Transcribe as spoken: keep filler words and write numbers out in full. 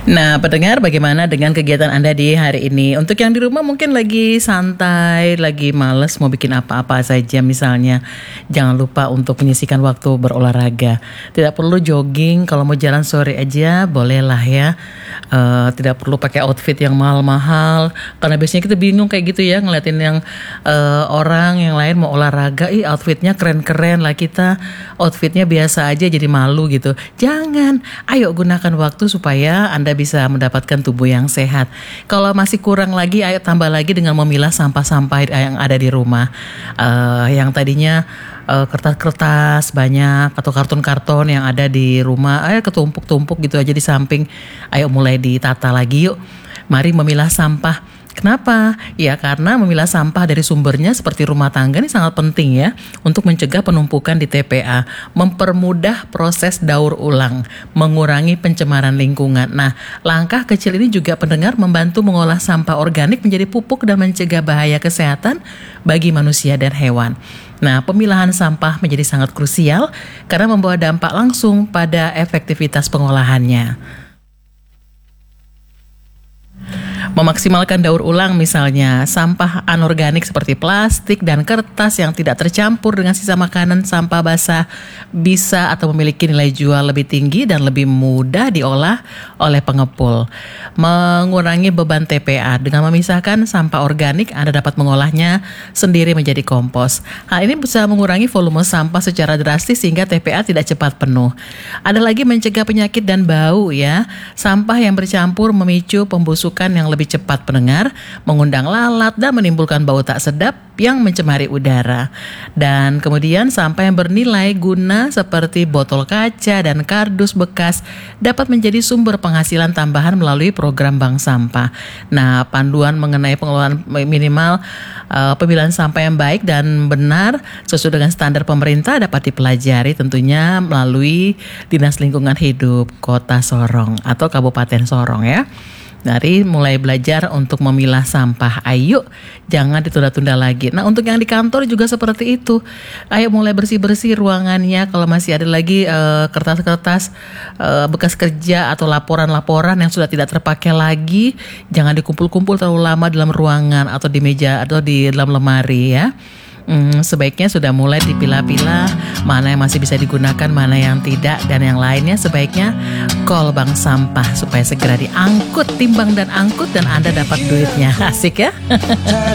Nah, pendengar, bagaimana dengan kegiatan Anda di hari ini? Untuk yang di rumah mungkin lagi santai, lagi males mau bikin apa-apa saja misalnya. Jangan lupa untuk menyisihkan waktu berolahraga. Tidak perlu jogging, kalau mau jalan sore aja bolehlah ya. Uh, tidak perlu pakai outfit yang mahal-mahal. Karena biasanya kita bingung kayak gitu ya, ngeliatin yang uh, orang yang lain mau olahraga, ih outfitnya keren-keren lah, kita outfitnya biasa aja jadi malu gitu. Jangan, ayo gunakan waktu supaya Anda bisa mendapatkan tubuh yang sehat. Kalau masih kurang lagi, ayo tambah lagi dengan memilah sampah-sampah yang ada di rumah. Uh, yang tadinya uh, kertas-kertas banyak atau karton-karton yang ada di rumah, ayo ketumpuk-tumpuk gitu aja di samping. Ayo mulai ditata lagi yuk. Mari memilah sampah. Kenapa? Ya karena memilah sampah dari sumbernya seperti rumah tangga ini sangat penting ya untuk mencegah penumpukan di T P A, mempermudah proses daur ulang, mengurangi pencemaran lingkungan. Nah, langkah kecil ini juga pendengar membantu mengolah sampah organik menjadi pupuk dan mencegah bahaya kesehatan bagi manusia dan hewan. Nah, pemilahan sampah menjadi sangat krusial karena membawa dampak langsung pada efektivitas pengolahannya. Memaksimalkan daur ulang misalnya, sampah anorganik seperti plastik dan kertas yang tidak tercampur dengan sisa makanan, sampah basah bisa atau memiliki nilai jual lebih tinggi dan lebih mudah diolah oleh pengepul. Mengurangi beban T P A, dengan memisahkan sampah organik Anda dapat mengolahnya sendiri menjadi kompos. Hal ini bisa mengurangi volume sampah secara drastis sehingga T P A tidak cepat penuh. Ada lagi mencegah penyakit dan bau ya. Sampah yang bercampur memicu pembusukan yang lebih cepat pendengar, mengundang lalat dan menimbulkan bau tak sedap yang mencemari udara. Dan kemudian sampah yang bernilai guna seperti botol kaca dan kardus bekas dapat menjadi sumber penghasilan tambahan melalui program bank sampah. Nah, panduan mengenai pengelolaan minimal uh, pemilihan sampah yang baik dan benar sesuai dengan standar pemerintah dapat dipelajari tentunya melalui Dinas Lingkungan Hidup Kota Sorong atau Kabupaten Sorong ya. Dari mulai belajar untuk memilah sampah, ayo jangan ditunda-tunda lagi. Nah, untuk yang di kantor juga seperti itu. Ayo mulai bersih-bersih ruangannya. Kalau masih ada lagi uh, kertas-kertas uh, bekas kerja atau laporan-laporan yang sudah tidak terpakai lagi, jangan dikumpul-kumpul terlalu lama dalam ruangan atau di meja atau di dalam lemari ya. Hmm, sebaiknya sudah mulai dipilah-pilah mana yang masih bisa digunakan, mana yang tidak, dan yang lainnya sebaiknya call bank sampah supaya segera diangkut, timbang dan angkut, dan Anda dapat duitnya. Asik ya.